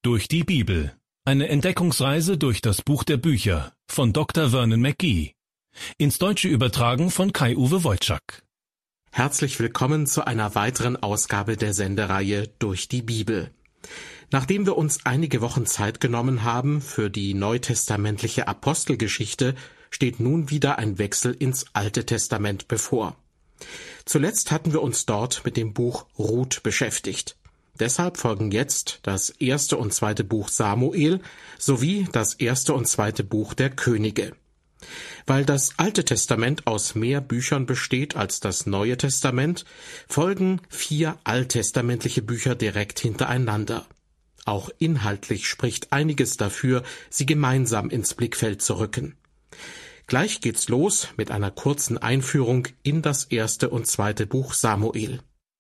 Durch die Bibel. Eine Entdeckungsreise durch das Buch der Bücher von Dr. Vernon McGee. Ins Deutsche übertragen von Kai-Uwe Wojczak. Herzlich willkommen zu einer weiteren Ausgabe der Sendereihe Durch die Bibel. Nachdem wir uns einige Wochen Zeit genommen haben für die neutestamentliche Apostelgeschichte, steht nun wieder ein Wechsel ins Alte Testament bevor. Zuletzt hatten wir uns dort mit dem Buch Ruth beschäftigt. Deshalb folgen jetzt das erste und zweite Buch Samuel sowie das erste und zweite Buch der Könige. Weil das Alte Testament aus mehr Büchern besteht als das Neue Testament, folgen 4 alttestamentliche Bücher direkt hintereinander. Auch inhaltlich spricht einiges dafür, sie gemeinsam ins Blickfeld zu rücken. Gleich geht's los mit einer kurzen Einführung in das erste und zweite Buch Samuel.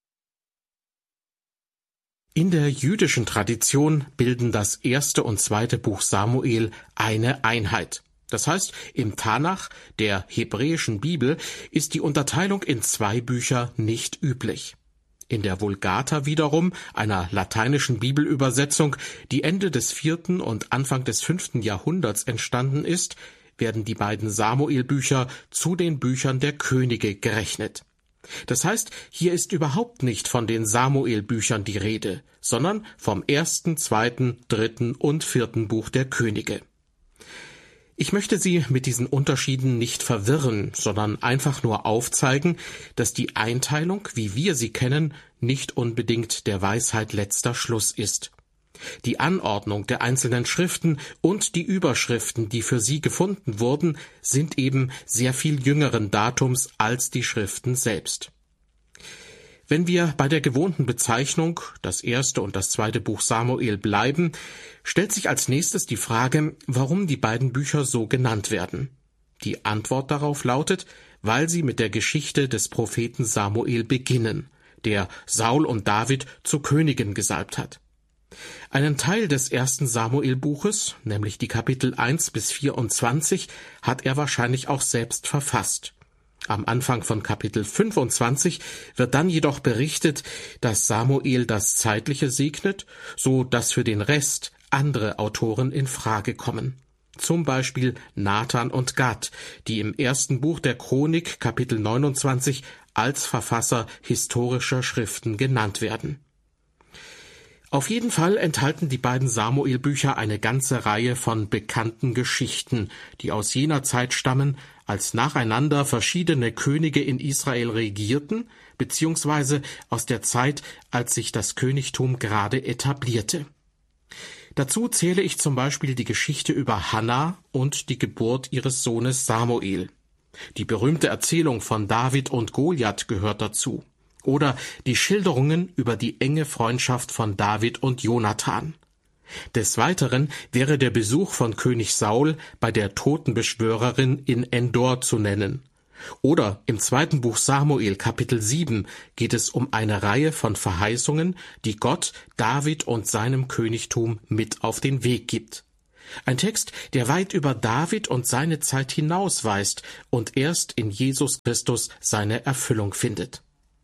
In der jüdischen Tradition bilden das erste und zweite Buch Samuel eine Einheit. Das heißt, im Tanach, der hebräischen Bibel, ist die Unterteilung in 2 Bücher nicht üblich. In der Vulgata wiederum, einer lateinischen Bibelübersetzung, die Ende des 4. und Anfang des 5. Jahrhunderts entstanden ist, werden die beiden Samuel-Bücher zu den Büchern der Könige gerechnet. Das heißt, hier ist überhaupt nicht von den Samuel-Büchern die Rede, sondern vom 1., 2., 3. und 4. Buch der Könige. Ich möchte Sie mit diesen Unterschieden nicht verwirren, sondern einfach nur aufzeigen, dass die Einteilung, wie wir sie kennen, nicht unbedingt der Weisheit letzter Schluss ist. Die Anordnung der einzelnen Schriften und die Überschriften, die für sie gefunden wurden, sind eben sehr viel jüngeren Datums als die Schriften selbst. Wenn wir bei der gewohnten Bezeichnung, das erste und das zweite Buch Samuel, bleiben, stellt sich als nächstes die Frage, warum die beiden Bücher so genannt werden. Die Antwort darauf lautet, weil sie mit der Geschichte des Propheten Samuel beginnen, der Saul und David zu Königen gesalbt hat. Einen Teil des ersten Samuel-Buches, nämlich die Kapitel 1 bis 24, hat er wahrscheinlich auch selbst verfasst. Am Anfang von Kapitel 25 wird dann jedoch berichtet, dass Samuel das Zeitliche segnet, so dass für den Rest andere Autoren in Frage kommen. Zum Beispiel Nathan und Gad, die im ersten Buch der Chronik, Kapitel 29, als Verfasser historischer Schriften genannt werden. Auf jeden Fall enthalten die beiden Samuel-Bücher eine ganze Reihe von bekannten Geschichten, die aus jener Zeit stammen, als nacheinander verschiedene Könige in Israel regierten, beziehungsweise aus der Zeit, als sich das Königtum gerade etablierte. Dazu zähle ich zum Beispiel die Geschichte über Hannah und die Geburt ihres Sohnes Samuel. Die berühmte Erzählung von David und Goliath gehört dazu. Oder die Schilderungen über die enge Freundschaft von David und Jonathan. Des Weiteren wäre der Besuch von König Saul bei der Totenbeschwörerin in Endor zu nennen. Oder im zweiten Buch Samuel, Kapitel 7, geht es um eine Reihe von Verheißungen, die Gott David und seinem Königtum mit auf den Weg gibt. Ein Text, der weit über David und seine Zeit hinausweist und erst in Jesus Christus seine Erfüllung findet.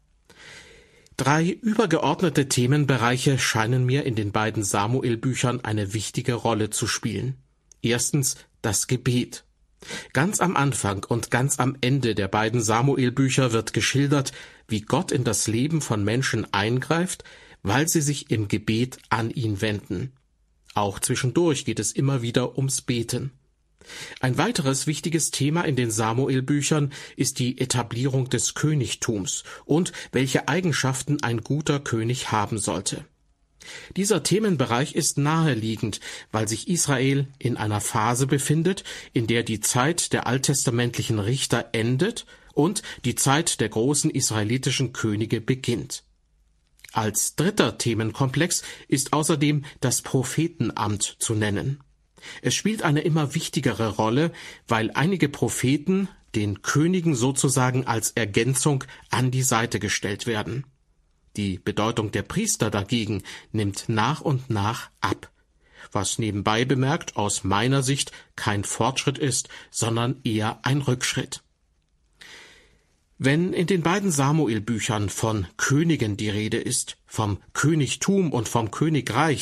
3 übergeordnete Themenbereiche scheinen mir in den beiden Samuel-Büchern eine wichtige Rolle zu spielen. Erstens das Gebet. Ganz am Anfang und ganz am Ende der beiden Samuel-Bücher wird geschildert, wie Gott in das Leben von Menschen eingreift, weil sie sich im Gebet an ihn wenden. Auch zwischendurch geht es immer wieder ums Beten. Ein weiteres wichtiges Thema in den Samuel-Büchern ist die Etablierung des Königtums und welche Eigenschaften ein guter König haben sollte. Dieser Themenbereich ist naheliegend, weil sich Israel in einer Phase befindet, in der die Zeit der alttestamentlichen Richter endet und die Zeit der großen israelitischen Könige beginnt. Als dritter Themenkomplex ist außerdem das Prophetenamt zu nennen. Es spielt eine immer wichtigere Rolle, weil einige Propheten den Königen sozusagen als Ergänzung an die Seite gestellt werden. Die Bedeutung der Priester dagegen nimmt nach und nach ab, was nebenbei bemerkt aus meiner Sicht kein Fortschritt ist, sondern eher ein Rückschritt. Wenn in den beiden Samuel-Büchern von Königen die Rede ist, vom Königtum und vom Königreich,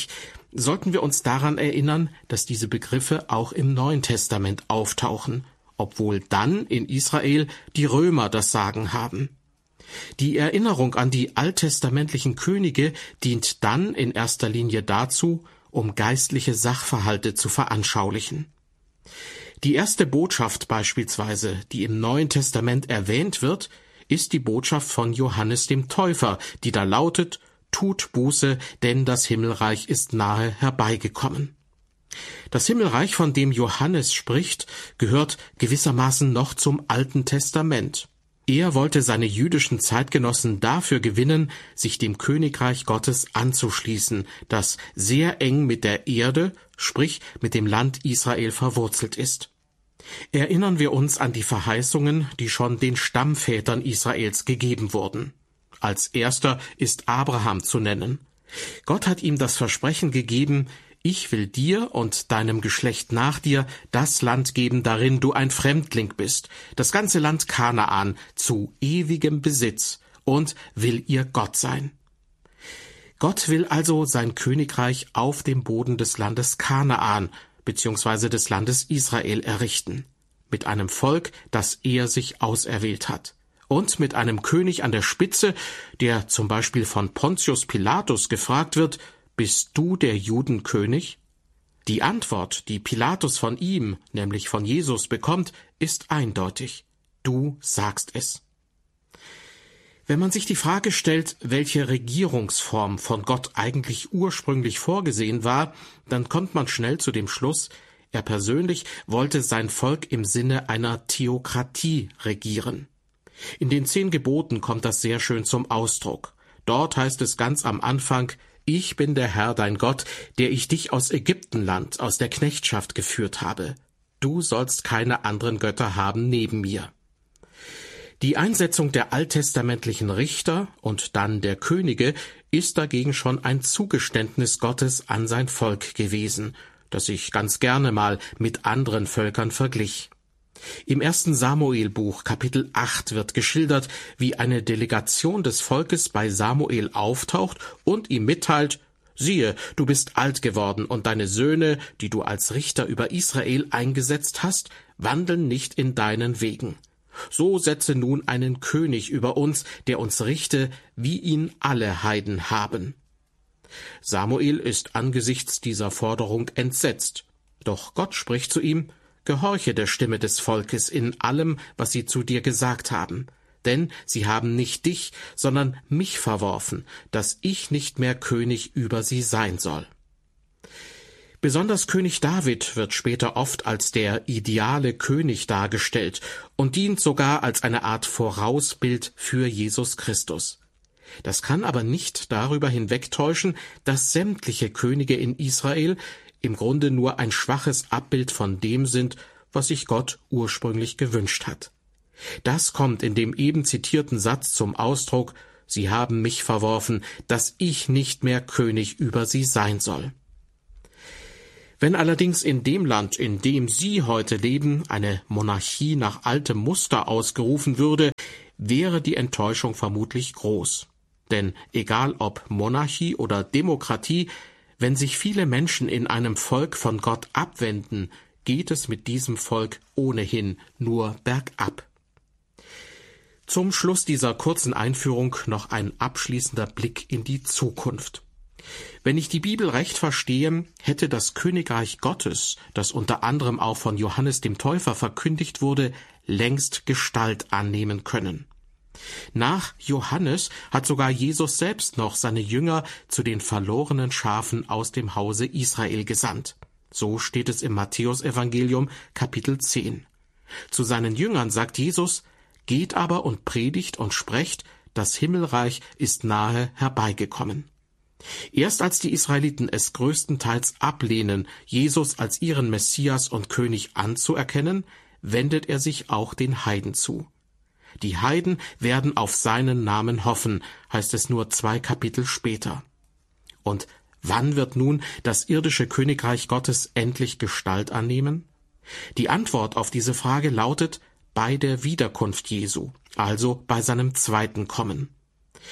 sollten wir uns daran erinnern, dass diese Begriffe auch im Neuen Testament auftauchen, obwohl dann in Israel die Römer das Sagen haben. Die Erinnerung an die alttestamentlichen Könige dient dann in erster Linie dazu, um geistliche Sachverhalte zu veranschaulichen. Die erste Botschaft beispielsweise, die im Neuen Testament erwähnt wird, ist die Botschaft von Johannes dem Täufer, die da lautet: Tut Buße, denn das Himmelreich ist nahe herbeigekommen. Das Himmelreich, von dem Johannes spricht, gehört gewissermaßen noch zum Alten Testament. Er wollte seine jüdischen Zeitgenossen dafür gewinnen, sich dem Königreich Gottes anzuschließen, das sehr eng mit der Erde, sprich mit dem Land Israel verwurzelt ist. Erinnern wir uns an die Verheißungen, die schon den Stammvätern Israels gegeben wurden. Als erster ist Abraham zu nennen. Gott hat ihm das Versprechen gegeben: Ich will dir und deinem Geschlecht nach dir das Land geben, darin du ein Fremdling bist, das ganze Land Kanaan zu ewigem Besitz, und will ihr Gott sein. Gott will also sein Königreich auf dem Boden des Landes Kanaan bzw. des Landes Israel errichten, mit einem Volk, das er sich auserwählt hat, und mit einem König an der Spitze, der zum Beispiel von Pontius Pilatus gefragt wird: Bist du der Judenkönig? Die Antwort, die Pilatus von ihm, nämlich von Jesus, bekommt, ist eindeutig: Du sagst es. Wenn man sich die Frage stellt, welche Regierungsform von Gott eigentlich ursprünglich vorgesehen war, dann kommt man schnell zu dem Schluss, er persönlich wollte sein Volk im Sinne einer Theokratie regieren. In den 10 Geboten kommt das sehr schön zum Ausdruck. Dort heißt es ganz am Anfang: Ich bin der Herr, dein Gott, der ich dich aus Ägyptenland, aus der Knechtschaft geführt habe. Du sollst keine anderen Götter haben neben mir. Die Einsetzung der alttestamentlichen Richter und dann der Könige ist dagegen schon ein Zugeständnis Gottes an sein Volk gewesen, das sich ganz gerne mal mit anderen Völkern verglich. Im 1. Samuelbuch Kapitel 8 wird geschildert, wie eine Delegation des Volkes bei Samuel auftaucht und ihm mitteilt: Siehe, du bist alt geworden und deine Söhne, die du als Richter über Israel eingesetzt hast, wandeln nicht in deinen Wegen. So setze nun einen König über uns, der uns richte, wie ihn alle Heiden haben. Samuel ist angesichts dieser Forderung entsetzt. Doch Gott spricht zu ihm: Gehorche der Stimme des Volkes in allem, was sie zu dir gesagt haben. Denn sie haben nicht dich, sondern mich verworfen, dass ich nicht mehr König über sie sein soll. Besonders König David wird später oft als der ideale König dargestellt und dient sogar als eine Art Vorausbild für Jesus Christus. Das kann aber nicht darüber hinwegtäuschen, dass sämtliche Könige in Israel im Grunde nur ein schwaches Abbild von dem sind, was sich Gott ursprünglich gewünscht hat. Das kommt in dem eben zitierten Satz zum Ausdruck: Sie haben mich verworfen, dass ich nicht mehr König über sie sein soll. Wenn allerdings in dem Land, in dem Sie heute leben, eine Monarchie nach altem Muster ausgerufen würde, wäre die Enttäuschung vermutlich groß. Denn egal ob Monarchie oder Demokratie, wenn sich viele Menschen in einem Volk von Gott abwenden, geht es mit diesem Volk ohnehin nur bergab. Zum Schluss dieser kurzen Einführung noch ein abschließender Blick in die Zukunft. Wenn ich die Bibel recht verstehe, hätte das Königreich Gottes, das unter anderem auch von Johannes dem Täufer verkündigt wurde, längst Gestalt annehmen können. Nach Johannes hat sogar Jesus selbst noch seine Jünger zu den verlorenen Schafen aus dem Hause Israel gesandt. So steht es im Matthäusevangelium Kapitel 10. Zu seinen Jüngern sagt Jesus: Geht aber und predigt und sprecht, das Himmelreich ist nahe herbeigekommen. Erst als die Israeliten es größtenteils ablehnen, Jesus als ihren Messias und König anzuerkennen, wendet er sich auch den Heiden zu. Die Heiden werden auf seinen Namen hoffen, heißt es nur 2 Kapitel später. Und wann wird nun das irdische Königreich Gottes endlich Gestalt annehmen? Die Antwort auf diese Frage lautet: bei der Wiederkunft Jesu, also bei seinem zweiten Kommen.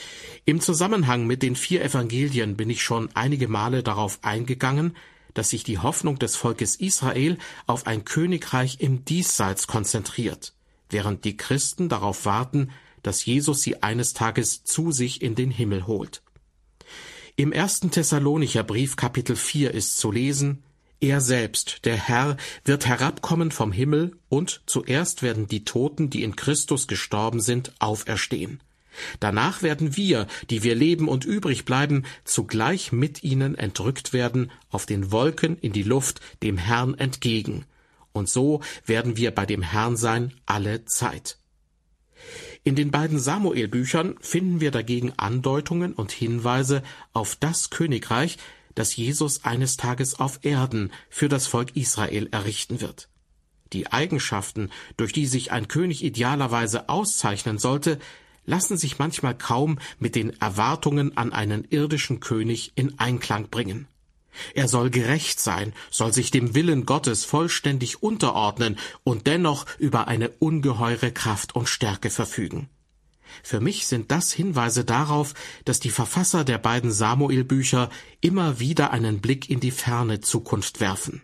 Im Zusammenhang mit den 4 Evangelien bin ich schon einige Male darauf eingegangen, dass sich die Hoffnung des Volkes Israel auf ein Königreich im Diesseits konzentriert, während die Christen darauf warten, dass Jesus sie eines Tages zu sich in den Himmel holt. Im 1. Thessalonicher Brief Kapitel 4 ist zu lesen: Er selbst, der Herr, wird herabkommen vom Himmel, und zuerst werden die Toten, die in Christus gestorben sind, auferstehen. Danach werden wir, die wir leben und übrig bleiben, zugleich mit ihnen entrückt werden auf den Wolken in die Luft dem Herrn entgegen. Und so werden wir bei dem Herrn sein alle Zeit. In den beiden Samuel-Büchern finden wir dagegen Andeutungen und Hinweise auf das Königreich, das Jesus eines Tages auf Erden für das Volk Israel errichten wird. Die Eigenschaften, durch die sich ein König idealerweise auszeichnen sollte, lassen sich manchmal kaum mit den Erwartungen an einen irdischen König in Einklang bringen. Er soll gerecht sein, soll sich dem Willen Gottes vollständig unterordnen und dennoch über eine ungeheure Kraft und Stärke verfügen. Für mich sind das Hinweise darauf, dass die Verfasser der beiden Samuel-Bücher immer wieder einen Blick in die ferne Zukunft werfen.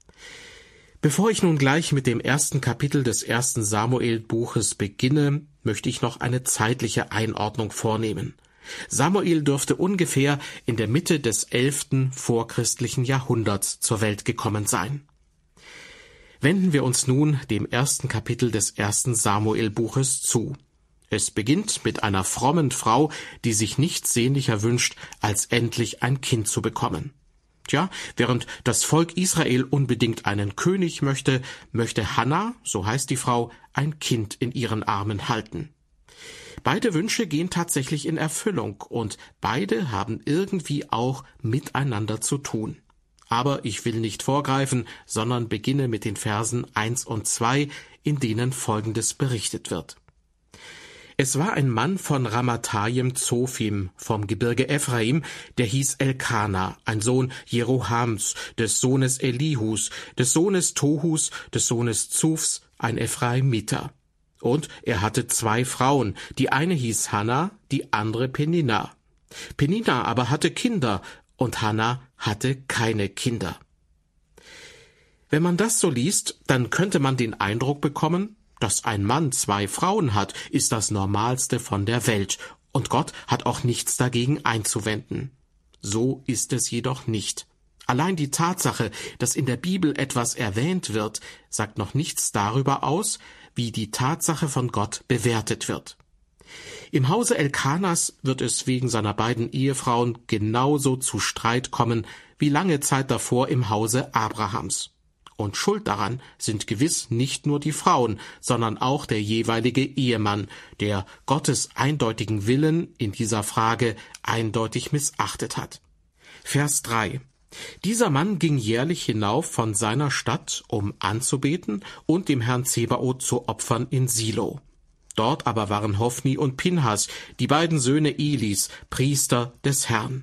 Bevor ich nun gleich mit dem ersten Kapitel des 1. Samuel-Buches beginne, möchte ich noch eine zeitliche Einordnung vornehmen. Samuel dürfte ungefähr in der Mitte des 11. vorchristlichen Jahrhunderts zur Welt gekommen sein. Wenden wir uns nun dem ersten Kapitel des 1. Samuel-Buches zu. Es beginnt mit einer frommen Frau, die sich nichts sehnlicher wünscht, als endlich ein Kind zu bekommen. Tja, während das Volk Israel unbedingt einen König möchte, möchte Hannah, so heißt die Frau, ein Kind in ihren Armen halten. Beide Wünsche gehen tatsächlich in Erfüllung und beide haben irgendwie auch miteinander zu tun. Aber ich will nicht vorgreifen, sondern beginne mit den Versen 1 und 2, in denen Folgendes berichtet wird. Es war ein Mann von Ramathaim Zophim vom Gebirge Ephraim, der hieß Elkana, ein Sohn Jerohams, des Sohnes Elihus, des Sohnes Tohus, des Sohnes Zufs, ein Ephraimiter. Und er hatte 2 Frauen, die eine hieß Hannah, die andere Penina. Penina aber hatte Kinder, und Hannah hatte keine Kinder. Wenn man das so liest, dann könnte man den Eindruck bekommen, dass ein Mann 2 Frauen hat, ist das Normalste von der Welt, und Gott hat auch nichts dagegen einzuwenden. So ist es jedoch nicht. Allein die Tatsache, dass in der Bibel etwas erwähnt wird, sagt noch nichts darüber aus, wie die Tatsache von Gott bewertet wird. Im Hause Elkanas wird es wegen seiner beiden Ehefrauen genauso zu Streit kommen, wie lange Zeit davor im Hause Abrahams. Und schuld daran sind gewiss nicht nur die Frauen, sondern auch der jeweilige Ehemann, der Gottes eindeutigen Willen in dieser Frage eindeutig missachtet hat. Vers 3. Dieser Mann ging jährlich hinauf von seiner Stadt, um anzubeten und dem Herrn Zebaoth zu opfern in Silo. Dort aber waren Hophni und Pinhas, die beiden Söhne Elis, Priester des Herrn.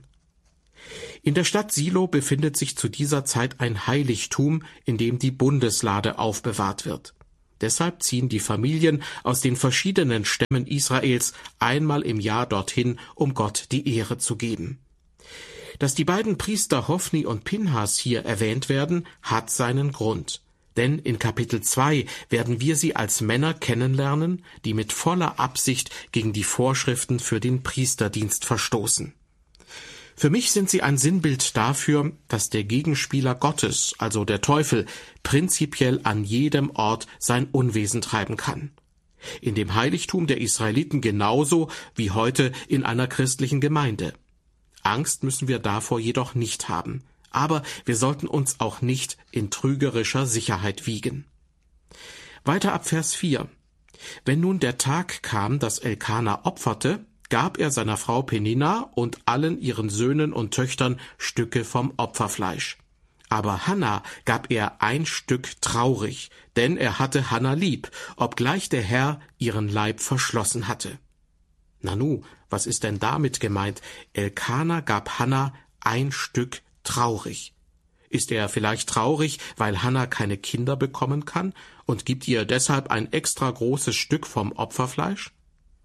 In der Stadt Silo befindet sich zu dieser Zeit ein Heiligtum, in dem die Bundeslade aufbewahrt wird. Deshalb ziehen die Familien aus den verschiedenen Stämmen Israels einmal im Jahr dorthin, um Gott die Ehre zu geben. Dass die beiden Priester Hophni und Pinhas hier erwähnt werden, hat seinen Grund. Denn in Kapitel 2 werden wir sie als Männer kennenlernen, die mit voller Absicht gegen die Vorschriften für den Priesterdienst verstoßen. Für mich sind sie ein Sinnbild dafür, dass der Gegenspieler Gottes, also der Teufel, prinzipiell an jedem Ort sein Unwesen treiben kann. In dem Heiligtum der Israeliten genauso wie heute in einer christlichen Gemeinde. Angst müssen wir davor jedoch nicht haben, aber wir sollten uns auch nicht in trügerischer Sicherheit wiegen. Weiter ab Vers 4. Wenn nun der Tag kam, dass Elkana opferte, gab er seiner Frau Penina und allen ihren Söhnen und Töchtern Stücke vom Opferfleisch. Aber Hannah gab er ein Stück traurig, denn er hatte Hannah lieb, obgleich der Herr ihren Leib verschlossen hatte. Nanu, was ist denn damit gemeint? Elkana gab Hannah ein Stück traurig. Ist er vielleicht traurig, weil Hannah keine Kinder bekommen kann und gibt ihr deshalb ein extra großes Stück vom Opferfleisch?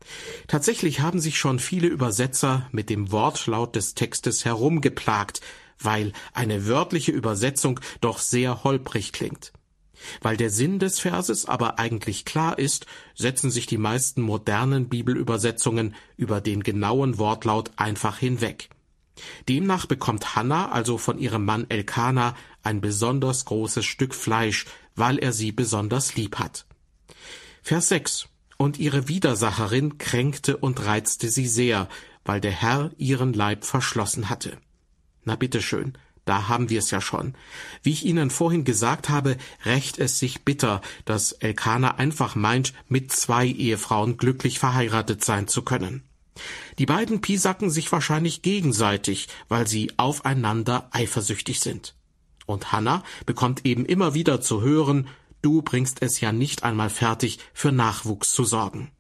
Tatsächlich haben sich schon viele Übersetzer mit dem Wortlaut des Textes herumgeplagt, weil eine wörtliche Übersetzung doch sehr holprig klingt. Weil der Sinn des Verses aber eigentlich klar ist, setzen sich die meisten modernen Bibelübersetzungen über den genauen Wortlaut einfach hinweg. Demnach bekommt Hannah also von ihrem Mann Elkana ein besonders großes Stück Fleisch, weil er sie besonders lieb hat. Vers 6: Und ihre Widersacherin kränkte und reizte sie sehr, weil der Herr ihren Leib verschlossen hatte. Na bitteschön, da haben wir es ja schon. Wie ich Ihnen vorhin gesagt habe, rächt es sich bitter, dass Elkana einfach meint, mit 2 Ehefrauen glücklich verheiratet sein zu können. Die beiden piesacken sich wahrscheinlich gegenseitig, weil sie aufeinander eifersüchtig sind. Und Hannah bekommt eben immer wieder zu hören, du bringst es ja nicht einmal fertig, für Nachwuchs zu sorgen.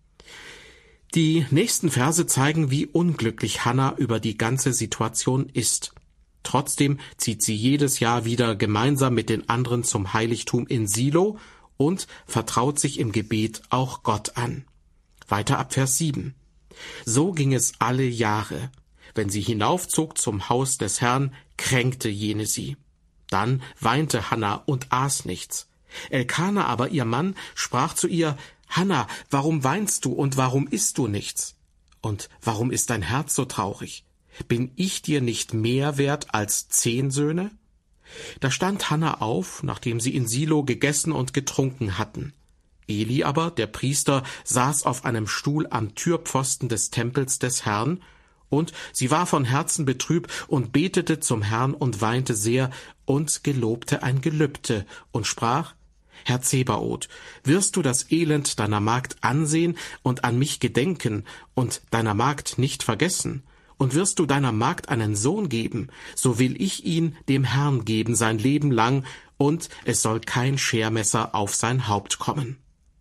Die nächsten Verse zeigen, wie unglücklich Hannah über die ganze Situation ist. Trotzdem zieht sie jedes Jahr wieder gemeinsam mit den anderen zum Heiligtum in Silo und vertraut sich im Gebet auch Gott an. Weiter ab Vers 7. So ging es alle Jahre. Wenn sie hinaufzog zum Haus des Herrn, kränkte jene sie. Dann weinte Hannah und aß nichts. Elkana aber, ihr Mann, sprach zu ihr, Hannah, warum weinst du und warum isst du nichts? Und warum ist dein Herz so traurig? Bin ich dir nicht mehr wert als 10 Söhne? Da stand Hannah auf, nachdem sie in Silo gegessen und getrunken hatten. Eli aber, der Priester, saß auf einem Stuhl am Türpfosten des Tempels des Herrn, und sie war von Herzen betrübt und betete zum Herrn und weinte sehr und gelobte ein Gelübde und sprach, Herr Zebaoth, wirst du das Elend deiner Magd ansehen und an mich gedenken und deiner Magd nicht vergessen? Und wirst du deiner Magd einen Sohn geben, so will ich ihn dem Herrn geben sein Leben lang, und es soll kein Schermesser auf sein Haupt kommen.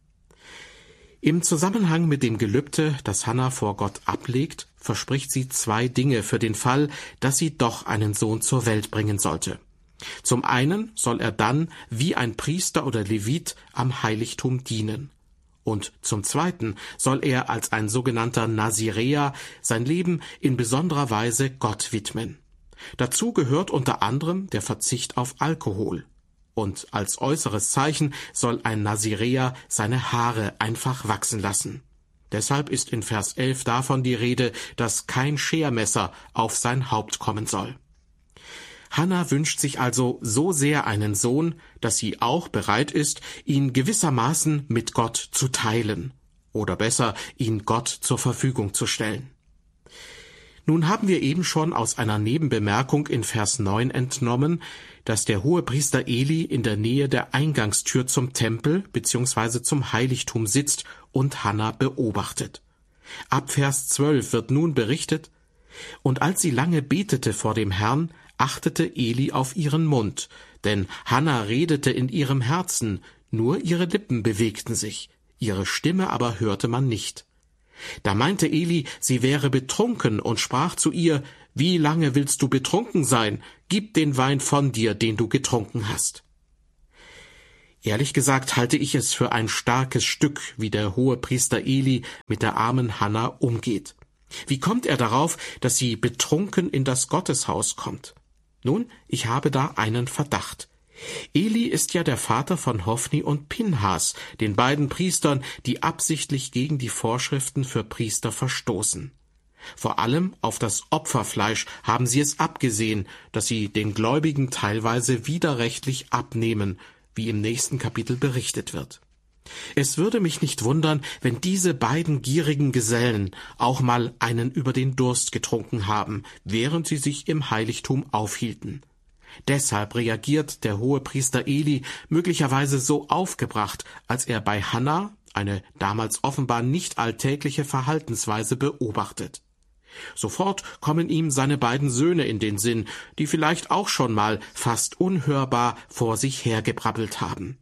Im Zusammenhang mit dem Gelübde, das Hannah vor Gott ablegt, verspricht sie 2 Dinge für den Fall, dass sie doch einen Sohn zur Welt bringen sollte. Zum einen soll er dann wie ein Priester oder Levit am Heiligtum dienen. Und zum Zweiten soll er als ein sogenannter Naziräer sein Leben in besonderer Weise Gott widmen. Dazu gehört unter anderem der Verzicht auf Alkohol. Und als äußeres Zeichen soll ein Naziräer seine Haare einfach wachsen lassen. Deshalb ist in Vers 11 davon die Rede, dass kein Schermesser auf sein Haupt kommen soll. Hannah wünscht sich also so sehr einen Sohn, dass sie auch bereit ist, ihn gewissermaßen mit Gott zu teilen. Oder besser, ihn Gott zur Verfügung zu stellen. Nun haben wir eben schon aus einer Nebenbemerkung in Vers 9 entnommen, dass der Hohepriester Eli in der Nähe der Eingangstür zum Tempel bzw. zum Heiligtum sitzt und Hannah beobachtet. Ab Vers 12 wird nun berichtet, und als sie lange betete vor dem Herrn, achtete Eli auf ihren Mund, denn Hannah redete in ihrem Herzen, nur ihre Lippen bewegten sich, ihre Stimme aber hörte man nicht. Da meinte Eli, sie wäre betrunken und sprach zu ihr, wie lange willst du betrunken sein? Gib den Wein von dir, den du getrunken hast. Ehrlich gesagt halte ich es für ein starkes Stück, wie der Hohepriester Eli mit der armen Hannah umgeht. Wie kommt er darauf, dass sie betrunken in das Gotteshaus kommt? Nun, ich habe da einen Verdacht. Eli ist ja der Vater von Hofni und Pinhas, den beiden Priestern, die absichtlich gegen die Vorschriften für Priester verstoßen. Vor allem auf das Opferfleisch haben sie es abgesehen, das sie den Gläubigen teilweise widerrechtlich abnehmen, wie im nächsten Kapitel berichtet wird. Es würde mich nicht wundern, wenn diese beiden gierigen Gesellen auch mal einen über den Durst getrunken haben, während sie sich im Heiligtum aufhielten. Deshalb reagiert der Hohepriester Eli möglicherweise so aufgebracht, als er bei Hannah eine damals offenbar nicht alltägliche Verhaltensweise beobachtet. Sofort kommen ihm seine beiden Söhne in den Sinn, die vielleicht auch schon mal fast unhörbar vor sich hergebrabbelt haben.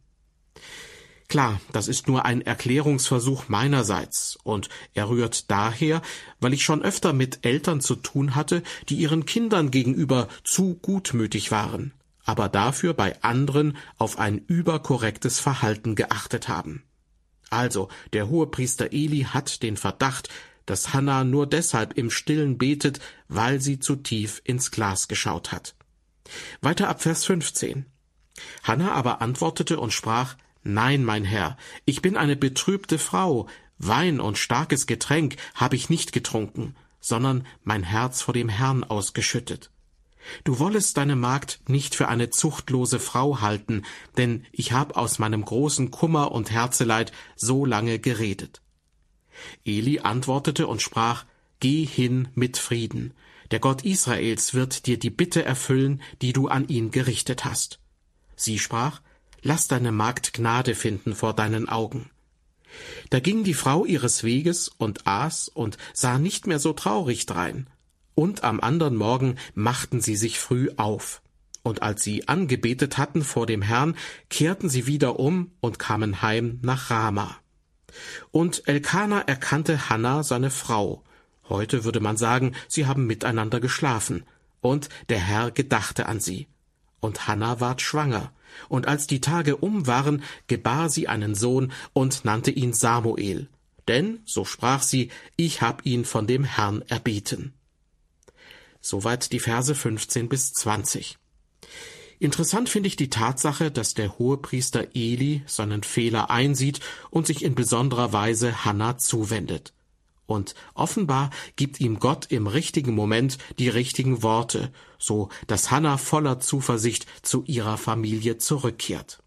Klar, das ist nur ein Erklärungsversuch meinerseits, und er rührt daher, weil ich schon öfter mit Eltern zu tun hatte, die ihren Kindern gegenüber zu gutmütig waren, aber dafür bei anderen auf ein überkorrektes Verhalten geachtet haben. Also, der Hohepriester Eli hat den Verdacht, dass Hannah nur deshalb im Stillen betet, weil sie zu tief ins Glas geschaut hat. Weiter ab Vers 15. Hannah aber antwortete und sprach: Nein, mein Herr, ich bin eine betrübte Frau, Wein und starkes Getränk habe ich nicht getrunken, sondern mein Herz vor dem Herrn ausgeschüttet. Du wollest deine Magd nicht für eine zuchtlose Frau halten, denn ich habe aus meinem großen Kummer und Herzeleid so lange geredet. Eli antwortete und sprach: Geh hin mit Frieden. Der Gott Israels wird dir die Bitte erfüllen, die du an ihn gerichtet hast. Sie sprach: Lass deine Magd Gnade finden vor deinen Augen. Da ging die Frau ihres Weges und aß und sah nicht mehr so traurig drein. Und am andern Morgen machten sie sich früh auf. Und als sie angebetet hatten vor dem Herrn, kehrten sie wieder um und kamen heim nach Rama. Und Elkana erkannte Hannah, seine Frau. Heute würde man sagen, sie haben miteinander geschlafen. Und der Herr gedachte an sie. Und Hannah ward schwanger. Und als die Tage um waren, gebar sie einen Sohn und nannte ihn Samuel. Denn, so sprach sie, ich hab ihn von dem Herrn erbeten. Soweit die Verse 15 bis 20. Interessant finde ich die Tatsache, dass der Hohepriester Eli seinen Fehler einsieht und sich in besonderer Weise Hannah zuwendet. Und offenbar gibt ihm Gott im richtigen Moment die richtigen Worte, so dass Hannah voller Zuversicht zu ihrer Familie zurückkehrt.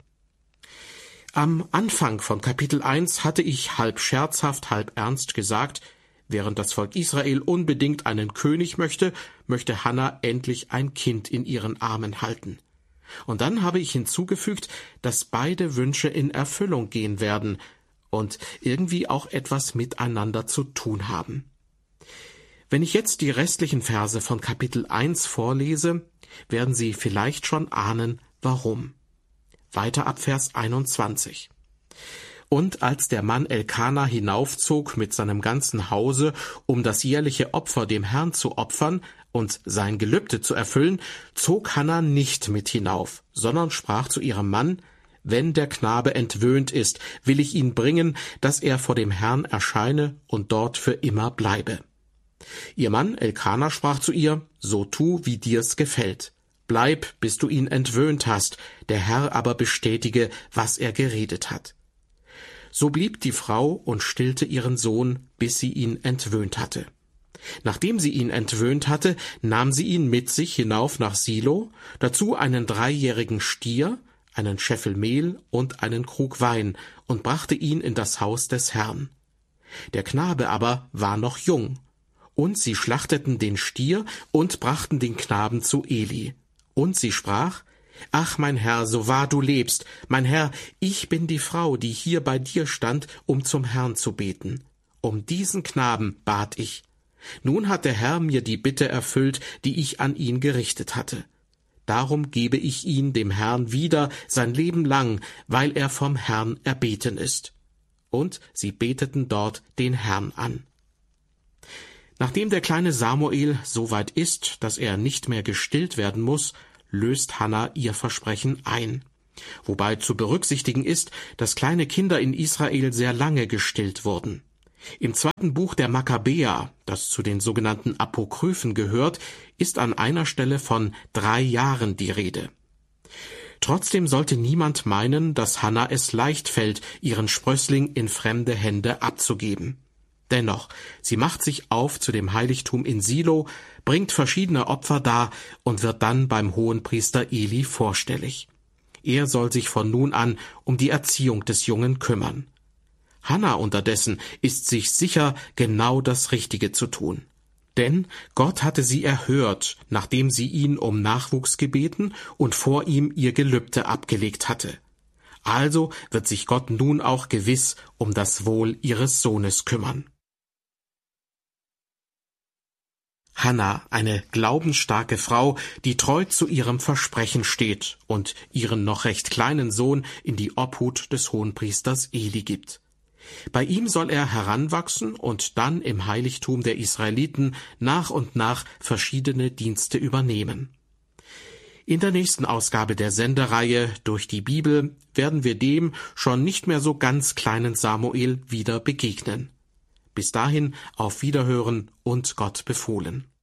Am Anfang von Kapitel 1 hatte ich halb scherzhaft, halb ernst gesagt, während das Volk Israel unbedingt einen König möchte, möchte Hannah endlich ein Kind in ihren Armen halten. Und dann habe ich hinzugefügt, dass beide Wünsche in Erfüllung gehen werden und irgendwie auch etwas miteinander zu tun haben. Wenn ich jetzt die restlichen Verse von Kapitel 1 vorlese, werden Sie vielleicht schon ahnen, warum. Weiter ab Vers 21. Und als der Mann Elkana hinaufzog mit seinem ganzen Hause, um das jährliche Opfer dem Herrn zu opfern und sein Gelübde zu erfüllen, zog Hannah nicht mit hinauf, sondern sprach zu ihrem Mann: Wenn der Knabe entwöhnt ist, will ich ihn bringen, dass er vor dem Herrn erscheine und dort für immer bleibe. Ihr Mann Elkana sprach zu ihr: So tu, wie dir's gefällt. Bleib, bis du ihn entwöhnt hast, der Herr aber bestätige, was er geredet hat. So blieb die Frau und stillte ihren Sohn, bis sie ihn entwöhnt hatte. Nachdem sie ihn entwöhnt hatte, nahm sie ihn mit sich hinauf nach Silo, dazu einen 3-jährigen Stier, einen Scheffel Mehl und einen Krug Wein, und brachte ihn in das Haus des Herrn. Der Knabe aber war noch jung. Und sie schlachteten den Stier und brachten den Knaben zu Eli. Und sie sprach: Ach, mein Herr, so wahr du lebst, mein Herr, ich bin die Frau, die hier bei dir stand, um zum Herrn zu beten. Um diesen Knaben bat ich. Nun hat der Herr mir die Bitte erfüllt, die ich an ihn gerichtet hatte. Darum gebe ich ihn dem Herrn wieder sein Leben lang, weil er vom Herrn erbeten ist. Und sie beteten dort den Herrn an. Nachdem der kleine Samuel so weit ist, dass er nicht mehr gestillt werden muss, löst Hannah ihr Versprechen ein. Wobei zu berücksichtigen ist, dass kleine Kinder in Israel sehr lange gestillt wurden. Im 2. Buch der Makkabäer, das zu den sogenannten Apokryphen gehört, ist an einer Stelle von 3 Jahren die Rede. Trotzdem sollte niemand meinen, dass Hannah es leicht fällt, ihren Sprössling in fremde Hände abzugeben. Dennoch, sie macht sich auf zu dem Heiligtum in Silo, bringt verschiedene Opfer dar und wird dann beim Hohenpriester Eli vorstellig. Er soll sich von nun an um die Erziehung des Jungen kümmern. Hannah unterdessen ist sich sicher, genau das Richtige zu tun. Denn Gott hatte sie erhört, nachdem sie ihn um Nachwuchs gebeten und vor ihm ihr Gelübde abgelegt hatte. Also wird sich Gott nun auch gewiss um das Wohl ihres Sohnes kümmern. Hannah, eine glaubensstarke Frau, die treu zu ihrem Versprechen steht und ihren noch recht kleinen Sohn in die Obhut des Hohenpriesters Eli gibt. Bei ihm soll er heranwachsen und dann im Heiligtum der Israeliten nach und nach verschiedene Dienste übernehmen. In der nächsten Ausgabe der Sendereihe Durch die Bibel werden wir dem schon nicht mehr so ganz kleinen Samuel wieder begegnen. Bis dahin auf Wiederhören und Gott befohlen.